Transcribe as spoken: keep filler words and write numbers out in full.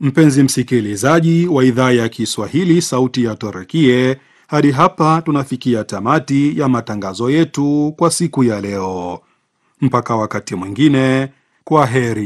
Mpenzi msikilizaji wa idhaa ya Kiswahili sauti ya Turkie, hadi hapa tunafikia tamati ya matangazo yetu kwa siku ya leo. Mpaka wakati mwingine, kwa heri.